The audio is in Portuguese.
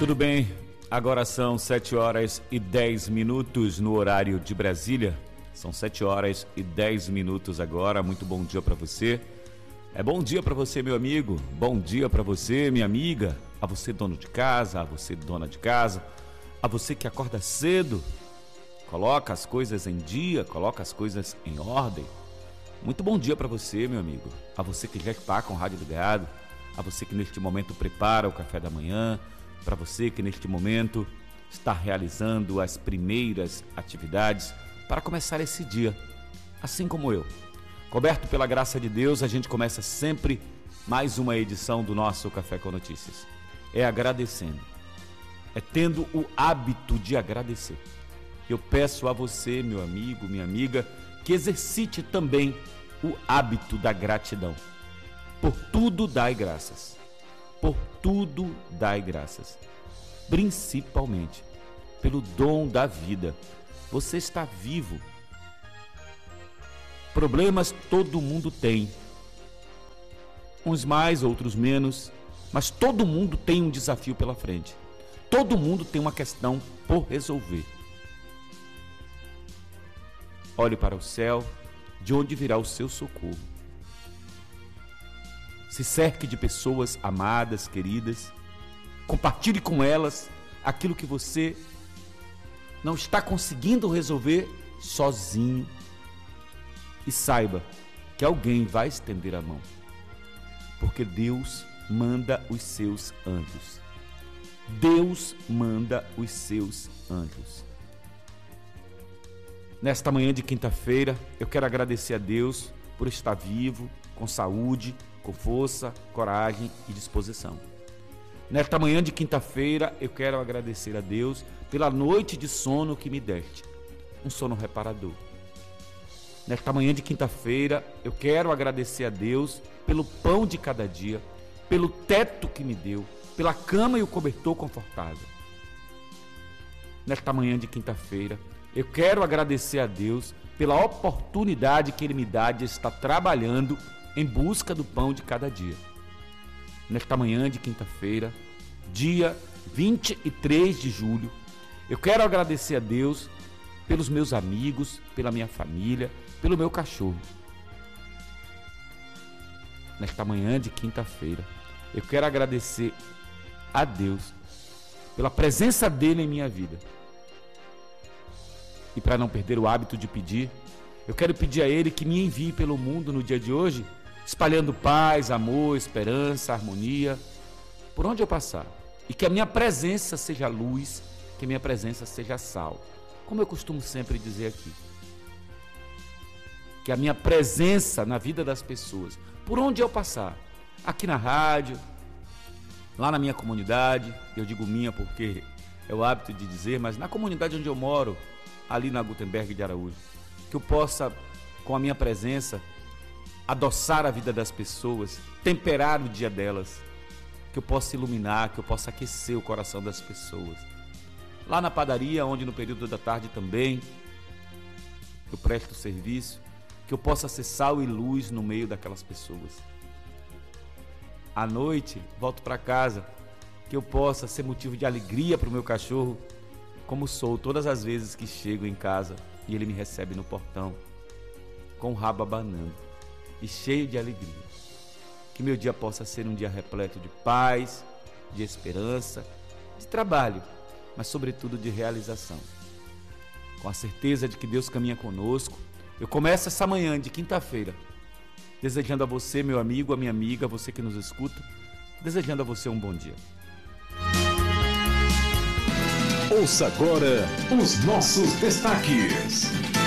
Tudo bem, agora são 7 horas e 10 minutos no horário de Brasília. São 7 horas e 10 minutos agora. Muito bom dia para você. Bom dia para você, meu amigo. Bom dia para você, minha amiga. A você, dono de casa, a você, dona de casa. A você que acorda cedo. Coloca as coisas em dia, coloca as coisas em ordem. Muito bom dia para você, meu amigo. A você que já está com o rádio ligado. A você que neste momento prepara o café da manhã. Para você que neste momento está realizando as primeiras atividades para começar esse dia, assim como eu. Coberto pela graça de Deus, a gente começa sempre mais uma edição do nosso Café com Notícias. É agradecendo, é tendo o hábito de agradecer. Eu peço a você, meu amigo, minha amiga, que exercite também o hábito da gratidão. Por tudo dai graças. Por tudo dai graças, principalmente pelo dom da vida. Você está vivo. Problemas todo mundo tem, uns mais, outros menos, mas todo mundo tem um desafio pela frente. Todo mundo tem uma questão por resolver. Olhe para o céu, de onde virá o seu socorro. Se cerque de pessoas amadas, queridas. Compartilhe com elas aquilo que você não está conseguindo resolver sozinho. E saiba que alguém vai estender a mão. Porque Deus manda os seus anjos. Deus manda os seus anjos. Nesta manhã de quinta-feira, eu quero agradecer a Deus por estar vivo, com saúde, com força, coragem e disposição. Nesta manhã de quinta-feira, eu quero agradecer a Deus pela noite de sono que me deste, um sono reparador. Nesta manhã de quinta-feira, eu quero agradecer a Deus pelo pão de cada dia, pelo teto que me deu, pela cama e o cobertor confortável. Nesta manhã de quinta-feira, eu quero agradecer a Deus pela oportunidade que Ele me dá de estar trabalhando em busca do pão de cada dia. Nesta manhã de quinta-feira, dia 23 de julho, eu quero agradecer a Deus pelos meus amigos, pela minha família, pelo meu cachorro. Nesta manhã de quinta-feira, eu quero agradecer a Deus pela presença dele em minha vida. E para não perder o hábito de pedir, eu quero pedir a Ele que me envie pelo mundo no dia de hoje, espalhando paz, amor, esperança, harmonia, por onde eu passar. E que a minha presença seja luz, que a minha presença seja sal, como eu costumo sempre dizer aqui. Que a minha presença na vida das pessoas, por onde eu passar, aqui na rádio, lá na minha comunidade, eu digo minha porque é o hábito de dizer, mas na comunidade onde eu moro, ali na Gutenberg de Araújo, que eu possa, com a minha presença, adoçar a vida das pessoas, temperar o dia delas, que eu possa iluminar, que eu possa aquecer o coração das pessoas. Lá na padaria, onde no período da tarde também eu presto serviço, que eu possa ser sal e luz no meio daquelas pessoas. À noite, volto para casa, que eu possa ser motivo de alegria para o meu cachorro, como sou todas as vezes que chego em casa e ele me recebe no portão, com o rabo abanando e cheio de alegria. Que meu dia possa ser um dia repleto de paz, de esperança, de trabalho, mas sobretudo de realização. Com a certeza de que Deus caminha conosco, eu começo essa manhã de quinta-feira, desejando a você, meu amigo, a minha amiga, você que nos escuta, desejando a você um bom dia. Ouça agora os nossos destaques.